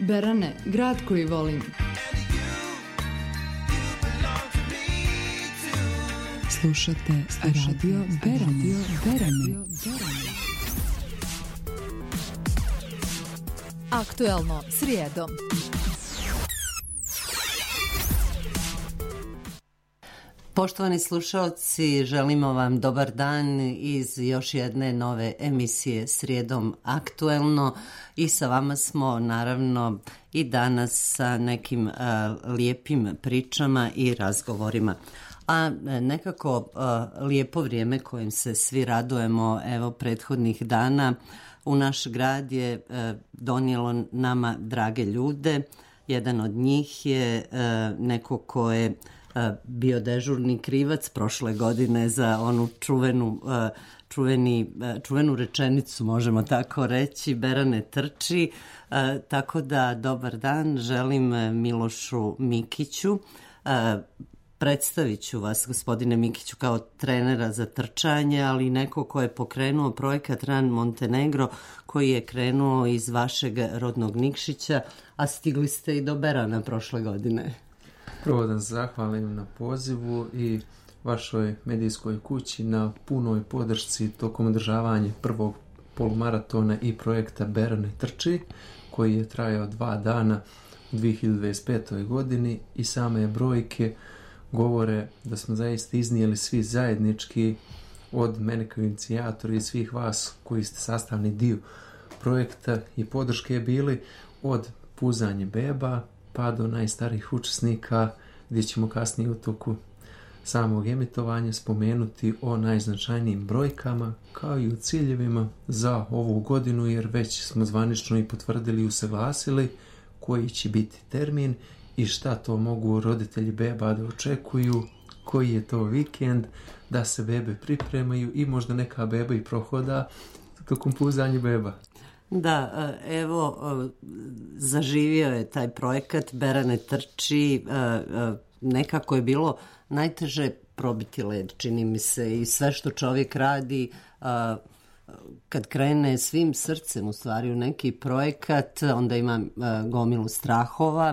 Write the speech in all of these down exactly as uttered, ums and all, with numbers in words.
Berane, grad koji volim. Slušate, Slušate radio Berane. Berane. Aktuelno srijedom. Poštovani slušalci, želimo vam dobar dan iz još jedne nove emisije Srijedom aktuelno i sa vama smo naravno i danas sa nekim uh, lijepim pričama i razgovorima. A nekako uh, lijepo vrijeme kojim se svi radujemo evo prethodnih dana u naš grad je uh, donijelo nama drage ljude. Jedan od njih je uh, neko ko je bio dežurni krivac prošle godine za onu čuvenu, čuveni, čuvenu rečenicu, možemo tako reći, Berane trči. Tako da dobar dan, želim Milošu Mikiću. Predstavit ću vas, gospodine Mikiću, kao trenera za trčanje, ali neko ko je pokrenuo projekat Run Montenegro, koji je krenuo iz vašeg rodnog Nikšića, a stigli ste i do Berana prošle godine. Prvo da zahvalim na pozivu i vašoj medijskoj kući na punoj podršci tokom održavanja prvog polumaratona i projekta Berane trči, koji je trajao dva dana u dvije hiljade dvadeset petoj godini i same brojke govore da smo zaista iznijeli svi zajednički, od mene kao inicijatora i svih vas koji ste sastavni dio projekta i podrške bili, od puzanja beba pa do najstarijih učesnika, gdje ćemo kasnije u toku samog emitovanja spomenuti o najznačajnijim brojkama kao i u ciljevima za ovu godinu, jer već smo zvanično i potvrdili i usaglasili koji će biti termin i šta to mogu roditelji beba da očekuju, koji je to vikend, da se bebe pripremaju i možda neka beba i prohoda tokom puzanja beba. Da, evo, zaživio je taj projekat Berane trči, nekako je bilo najteže probiti led, čini mi se, i sve što čovjek radi, kad krene svim srcem u stvari u neki projekat, onda ima gomilu strahova,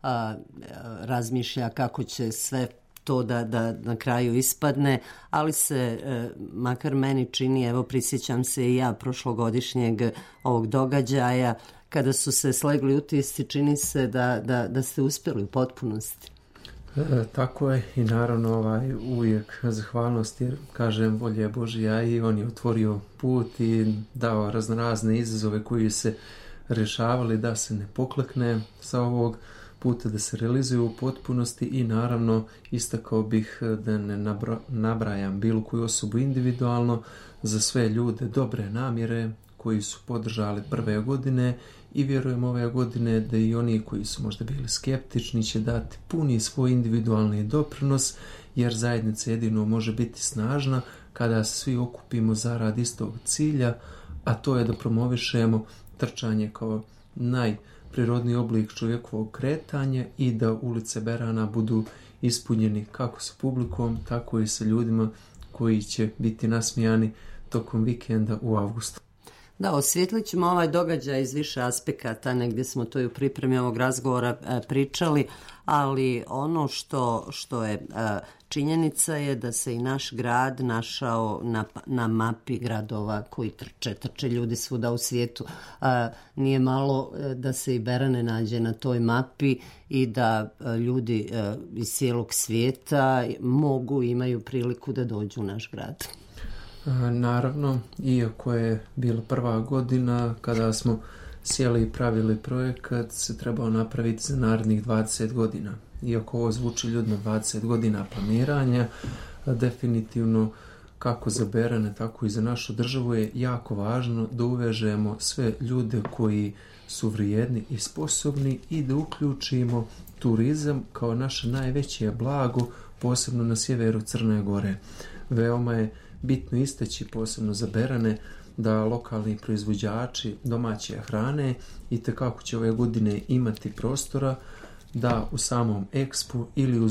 razmišlja kako će sve to da, da na kraju ispadne, ali se, e, makar meni čini, evo prisjećam se i ja prošlogodišnjeg ovog događaja, kada su se slegli utisci, čini se da, da, da ste uspjeli u potpunosti. E, tako je i naravno ovaj, uvijek zahvalnost, jer kažem volje Božja i on je otvorio put i dao raznorazne izazove koji se rješavali da se ne poklekne sa ovog puta, da se realizuju u potpunosti i naravno istakao bih da ne nabra, nabrajam bilo koju osobu individualno, za sve ljude dobre namjere koji su podržali prve godine i vjerujem ove godine da i oni koji su možda bili skeptični će dati puni svoj individualni doprinos, jer zajednica jedino može biti snažna kada se svi okupimo zarad istog cilja, a to je da promovišemo trčanje kao naj prirodni oblik čovjekovog kretanja i da ulice Berana budu ispunjeni kako sa publikom, tako i sa ljudima koji će biti nasmijani tokom vikenda u avgustu. Da, osvijetlit ćemo ovaj događaj iz više aspekata, negdje smo to i u pripremi ovog razgovora e, pričali, ali ono što, što je e, činjenica je da se i naš grad našao na, na mapi gradova koji trče, trče ljudi svuda u svijetu. E, nije malo e, da se i Berane nađe na toj mapi i da e, ljudi e, iz cijelog svijeta mogu, imaju priliku da dođu u naš grad. Naravno, iako je bila prva godina kada smo sjeli i pravili projekat, se trebao napraviti za narednih dvadeset godina. Iako ovo zvuči ljudno dvadeset godina planiranja, definitivno kako za Berane, tako i za našu državu je jako važno da uvežemo sve ljude koji su vrijedni i sposobni i da uključimo turizam kao naše najveće blago, posebno na sjeveru Crne Gore. Veoma je bitno istaći posebno za Berane da lokalni proizvođači domaće hrane i tekako će ove godine imati prostora da u samom Expu ili uz